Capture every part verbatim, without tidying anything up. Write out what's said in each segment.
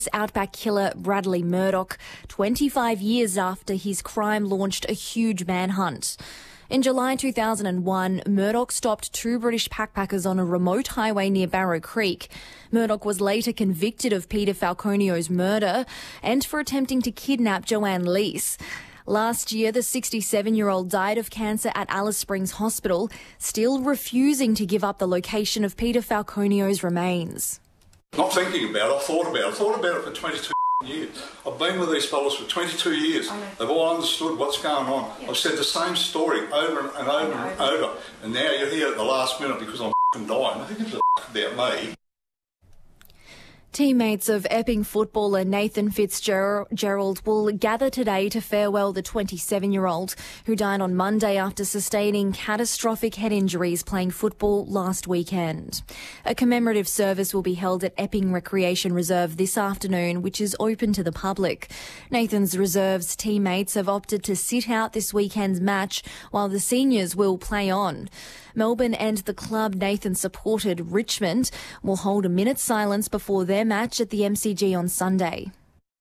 Outback killer Bradley Murdoch, twenty-five years after his crime launched a huge manhunt. In July two thousand one, Murdoch stopped two British backpackers on a remote highway near Barrow Creek. Murdoch was later convicted of Peter Falconio's murder and for attempting to kidnap Joanne Leese. Last year, the sixty-seven-year-old died of cancer at Alice Springs Hospital, still refusing to give up the location of Peter Falconio's remains. Not thinking about it, I thought about it. I thought about it for twenty-two years. I've been with these fellas for twenty-two years. They've all understood what's going on. I've said the same story over and over and over. And now you're here at the last minute because I'm f***ing dying. I think it's about me. Teammates of Epping footballer Nathan Fitzgerald will gather today to farewell the twenty-seven-year-old who died on Monday after sustaining catastrophic head injuries playing football last weekend. A commemorative service will be held at Epping Recreation Reserve this afternoon, which is open to the public. Nathan's reserve's teammates have opted to sit out this weekend's match while the seniors will play on. Melbourne and the club Nathan supported, Richmond, will hold a minute's silence before their match at the M C G on Sunday.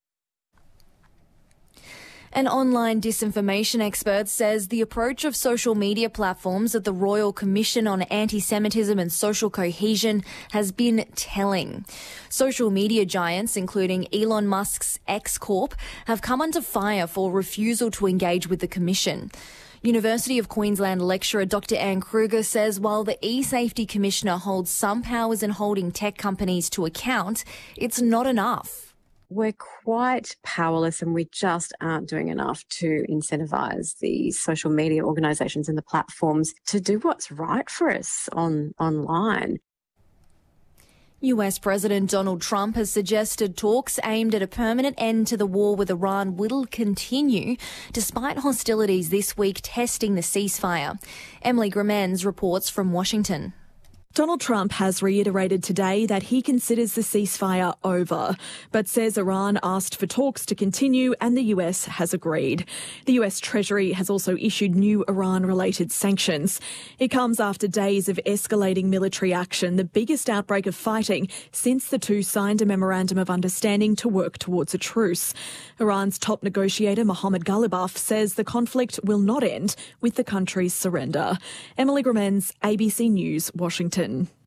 An online disinformation expert says the approach of social media platforms at the Royal Commission on Anti-Semitism and Social Cohesion has been telling. Social media giants, including Elon Musk's X Corp, have come under fire for refusal to engage with the Commission. University of Queensland lecturer Doctor Anne Kruger says while the e-safety commissioner holds some powers in holding tech companies to account, it's not enough. We're quite powerless and we just aren't doing enough to incentivise the social media organisations and the platforms to do what's right for us on online. U S President Donald Trump has suggested talks aimed at a permanent end to the war with Iran will continue, despite hostilities this week testing the ceasefire. Emily Gramens reports from Washington. Donald Trump has reiterated today that he considers the ceasefire over, but says Iran asked for talks to continue and the U S has agreed. The U S Treasury has also issued new Iran-related sanctions. It comes after days of escalating military action, the biggest outbreak of fighting since the two signed a memorandum of understanding to work towards a truce. Iran's top negotiator, Mohammad Ghalibaf, says the conflict will not end with the country's surrender. Emily Gramens, A B C News, Washington.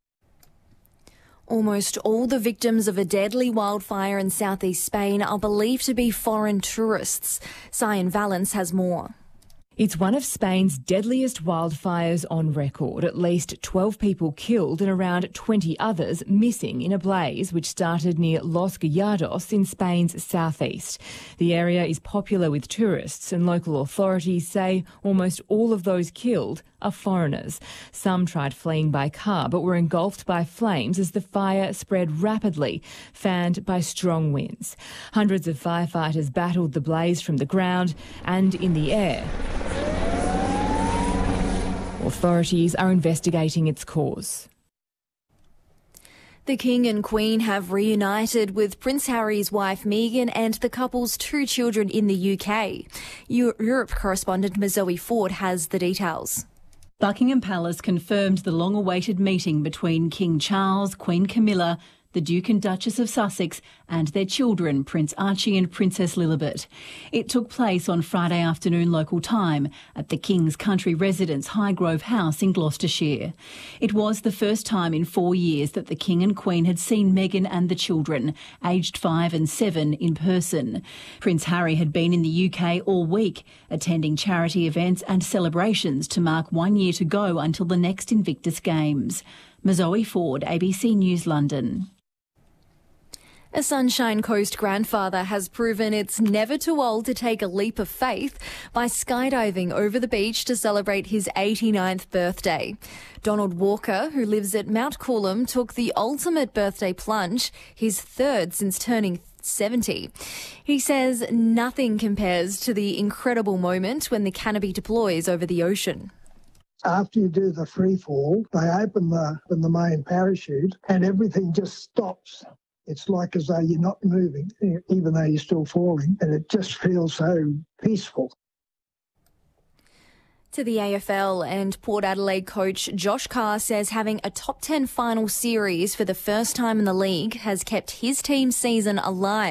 Almost all the victims of a deadly wildfire in southeast Spain are believed to be foreign tourists. Cyan Valence has more. It's one of Spain's deadliest wildfires on record. At least twelve people killed and around twenty others missing in a blaze which started near Los Gallados in Spain's southeast. The area is popular with tourists and local authorities say almost all of those killed are foreigners. Some tried fleeing by car but were engulfed by flames as the fire spread rapidly, fanned by strong winds. Hundreds of firefighters battled the blaze from the ground and in the air. Authorities are investigating its cause. The King and Queen have reunited with Prince Harry's wife Meghan and the couple's two children in the U K. Europe correspondent Zoe Ford has the details. Buckingham Palace confirmed the long-awaited meeting between King Charles, Queen Camilla, the Duke and Duchess of Sussex and their children, Prince Archie and Princess Lilibet. It took place on Friday afternoon local time at the King's country residence Highgrove House in Gloucestershire. It was the first time in four years that the King and Queen had seen Meghan and the children, aged five and seven, in person. Prince Harry had been in the U K all week, attending charity events and celebrations to mark one year to go until the next Invictus Games. Zoe Ford, A B C News, London. A Sunshine Coast grandfather has proven it's never too old to take a leap of faith by skydiving over the beach to celebrate his eighty-ninth birthday. Donald Walker, who lives at Mount Coolum, took the ultimate birthday plunge, his third since turning seventy. He says nothing compares to the incredible moment when the canopy deploys over the ocean. After you do the free fall, they open the, open the main parachute and everything just stops. It's like as though you're not moving, even though you're still falling, and it just feels so peaceful. To the A F L, and Port Adelaide coach Josh Carr says having a top ten final series for the first time in the league has kept his team's season alive.